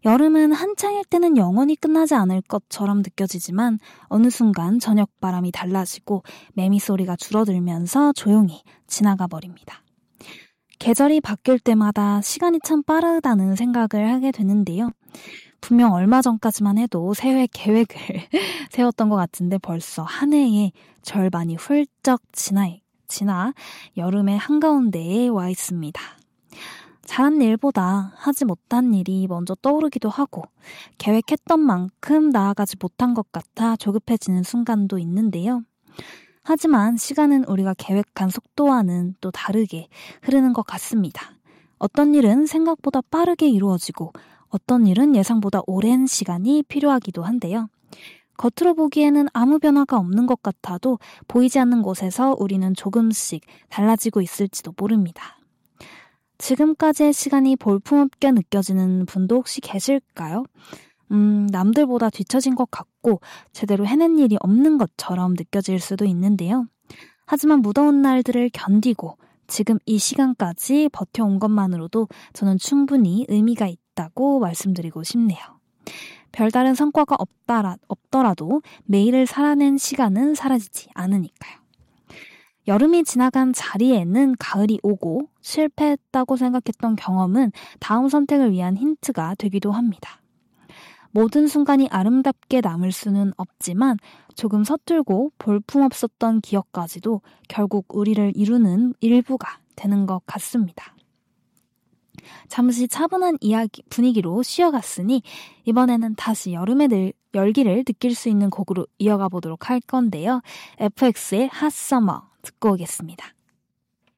여름은 한창일 때는 영원히 끝나지 않을 것처럼 느껴지지만 어느 순간 저녁 바람이 달라지고 매미 소리가 줄어들면서 조용히 지나가 버립니다. 계절이 바뀔 때마다 시간이 참 빠르다는 생각을 하게 되는데요. 분명 얼마 전까지만 해도 새해 계획을 세웠던 것 같은데 벌써 한 해의 절반이 훌쩍 지나 여름의 한가운데에 와 있습니다. 잘한 일보다 하지 못한 일이 먼저 떠오르기도 하고 계획했던 만큼 나아가지 못한 것 같아 조급해지는 순간도 있는데요. 하지만 시간은 우리가 계획한 속도와는 또 다르게 흐르는 것 같습니다. 어떤 일은 생각보다 빠르게 이루어지고 어떤 일은 예상보다 오랜 시간이 필요하기도 한데요. 겉으로 보기에는 아무 변화가 없는 것 같아도 보이지 않는 곳에서 우리는 조금씩 달라지고 있을지도 모릅니다. 지금까지의 시간이 볼품없게 느껴지는 분도 혹시 계실까요? 남들보다 뒤처진 것 같고 제대로 해낸 일이 없는 것처럼 느껴질 수도 있는데요. 하지만 무더운 날들을 견디고 지금 이 시간까지 버텨온 것만으로도 저는 충분히 의미가 있다고 말씀드리고 싶네요. 별다른 성과가 없더라도 매일을 살아낸 시간은 사라지지 않으니까요. 여름이 지나간 자리에는 가을이 오고 실패했다고 생각했던 경험은 다음 선택을 위한 힌트가 되기도 합니다. 모든 순간이 아름답게 남을 수는 없지만 조금 서툴고 볼품없었던 기억까지도 결국 우리를 이루는 일부가 되는 것 같습니다. 잠시 차분한 분위기로 쉬어갔으니 이번에는 다시 여름의 열기를 느낄 수 있는 곡으로 이어가 보도록 할 건데요. FX의 핫 서머 듣고 오겠습니다.